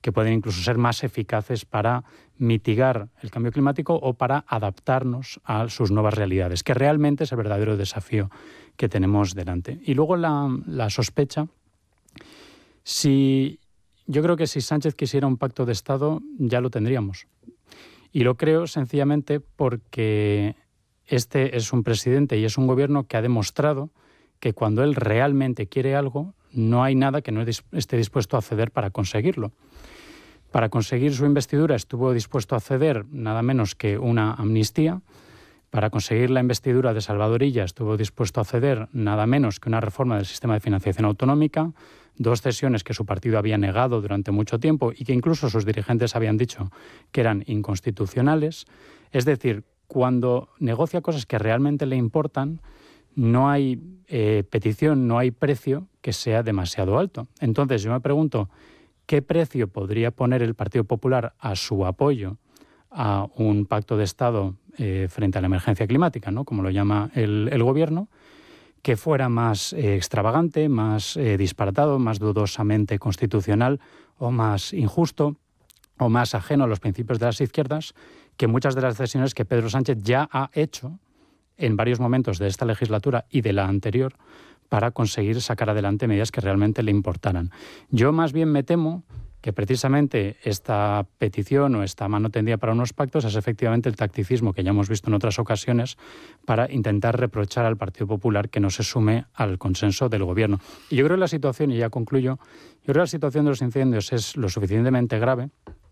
que pueden incluso ser más eficaces para mitigar el cambio climático o para adaptarnos a sus nuevas realidades, que realmente es el verdadero desafío que tenemos delante. Y luego la sospecha. Yo creo que si Sánchez quisiera un pacto de Estado, ya lo tendríamos. Y lo creo sencillamente porque este es un presidente y es un gobierno que ha demostrado que cuando él realmente quiere algo, no hay nada que no esté dispuesto a ceder para conseguirlo. Para conseguir su investidura estuvo dispuesto a ceder nada menos que una amnistía. Para conseguir la investidura de Salvador Illa estuvo dispuesto a ceder nada menos que una reforma del sistema de financiación autonómica, 2 cesiones que su partido había negado durante mucho tiempo y que incluso sus dirigentes habían dicho que eran inconstitucionales. Es decir, cuando negocia cosas que realmente le importan, no hay petición, no hay precio que sea demasiado alto. Entonces yo me pregunto, ¿qué precio podría poner el Partido Popular a su apoyo a un pacto de Estado frente a la emergencia climática, ¿no?, como lo llama el Gobierno, que fuera más extravagante, más disparatado, más dudosamente constitucional o más injusto o más ajeno a los principios de las izquierdas que muchas de las decisiones que Pedro Sánchez ya ha hecho en varios momentos de esta legislatura y de la anterior para conseguir sacar adelante medidas que realmente le importaran. Yo más bien me temo que precisamente esta petición o esta mano tendida para unos pactos es efectivamente el tacticismo que ya hemos visto en otras ocasiones para intentar reprochar al Partido Popular que no se sume al consenso del Gobierno. Y yo creo que la situación, y ya concluyo, yo creo que la situación de los incendios es lo suficientemente grave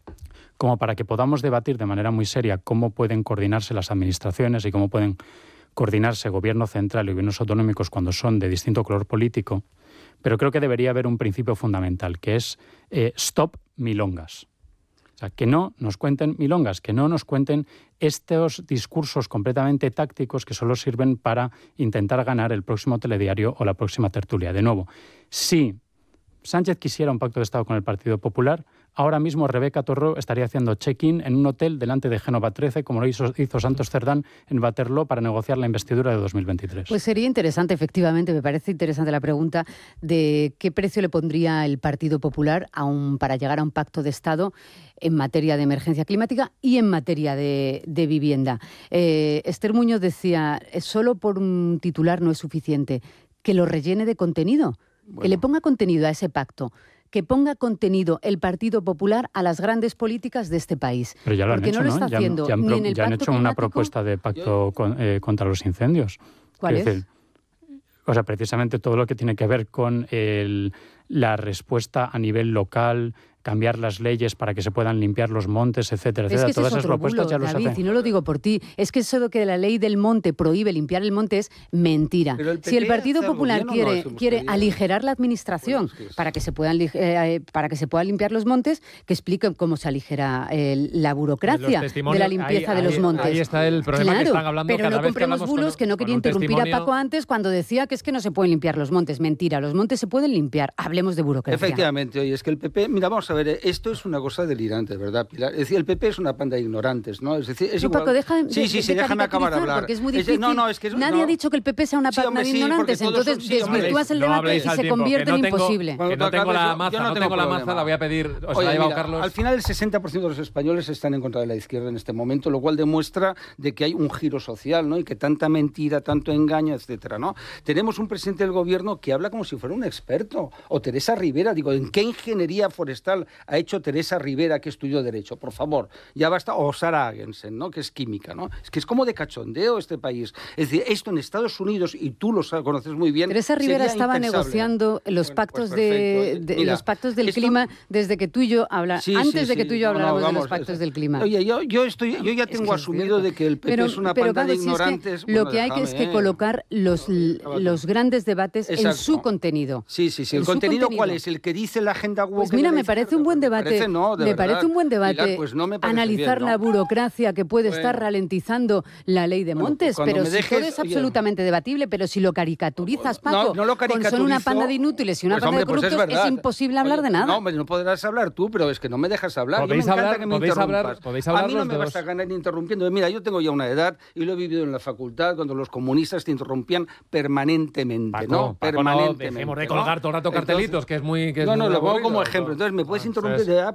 como para que podamos debatir de manera muy seria cómo pueden coordinarse las administraciones y cómo pueden coordinarse Gobierno central y gobiernos autonómicos cuando son de distinto color político. Pero creo que debería haber un principio fundamental, que es stop milongas. O sea, que no nos cuenten milongas, que no nos cuenten estos discursos completamente tácticos que solo sirven para intentar ganar el próximo telediario o la próxima tertulia. De nuevo, si Sánchez quisiera un pacto de Estado con el Partido Popular, ahora mismo Rebeca Torró estaría haciendo check-in en un hotel delante de Génova 13, como lo hizo Santos Cerdán en Waterloo para negociar la investidura de 2023. Pues sería interesante, efectivamente, me parece interesante la pregunta de qué precio le pondría el Partido Popular para llegar a un pacto de Estado en materia de emergencia climática y en materia de vivienda. Esther Muñoz decía, solo por un titular no es suficiente, que lo rellene de contenido. Bueno. Que le ponga contenido a ese pacto, que ponga contenido el Partido Popular a las grandes políticas de este país. Pero ya lo porque han hecho, no lo está haciendo ni en el ya han pacto hecho climático. Una propuesta de pacto contra los incendios. ¿Cuál es? Decir, o sea, precisamente todo lo que tiene que ver con la respuesta a nivel local, cambiar las leyes para que se puedan limpiar los montes, etcétera, etcétera. Todas esas propuestas ya lo saben. David, y no lo digo por ti, es que eso de que la ley del monte prohíbe limpiar el monte es mentira. Si el Partido Popular quiere aligerar la administración para que se puedan limpiar los montes, que expliquen cómo se aligera la burocracia de la limpieza de los montes. Ahí está el problema, claro, que están hablando pero cada no vez que compremos bulos, que no quería interrumpir a Paco antes cuando decía que es que no se pueden limpiar los montes. Mentira, los montes se pueden limpiar. Hablemos de burocracia. Efectivamente, oye, es que el PP, mira, vamos a ver, esto es una cosa delirante, ¿verdad, Pilar? Es decir, el PP es una panda de ignorantes, ¿no? Es decir, es igual... Paco, déjame acabar de hablar. Porque es muy difícil. Nadie ha dicho que el PP sea una panda de ignorantes, entonces desvirtúas el debate y se convierte en imposible. Que no tengo la maza, la voy a pedir, os la ha llevado Carlos. Al final el 60% de los españoles están en contra de la izquierda en este momento, lo cual demuestra de que hay un giro social, ¿no? Y que tanta mentira, tanto engaño, etcétera, ¿no? Tenemos un presidente del gobierno que habla como si fuera un experto. O Teresa Rivera, digo, ¿en qué ingeniería forestal ha hecho Teresa Rivera, que estudió Derecho? Por favor, ya basta. O Sara Agensen, ¿no?, que es química, ¿no? Es que es como de cachondeo este país. Es decir, esto en Estados Unidos, y tú lo conoces muy bien. Teresa Rivera estaba negociando los pactos los pactos del clima desde que tú y yo antes de que tú y yo habláramos de los pactos del clima. Oye, yo ya tengo asumido de que el PP es una panda de ignorantes. Lo que hay que es que colocar los grandes debates en su contenido. Sí. ¿El contenido cuál es? ¿El que dice la agenda woke? Pues mira, me parece un buen debate. Me parece un buen debate. Pilar, pues no me parece analizar bien, ¿no? La burocracia que puede estar ralentizando la ley de montes, pero si todo es absolutamente debatible, pero si lo caricaturizas, Paco, no lo son una panda de inútiles y una panda de corruptos, es imposible hablar de nada. No podrás hablar tú, pero es que no me dejas hablar. A mí me encanta que me interrumpas. A mí no me vas a ganar interrumpiendo. Mira, yo tengo ya una edad y lo he vivido en la facultad cuando los comunistas te interrumpían permanentemente, Paco, permanentemente. Dejemos de colgar todo el rato cartelitos, que es muy... lo pongo como ejemplo. Entonces me puedes interrumpir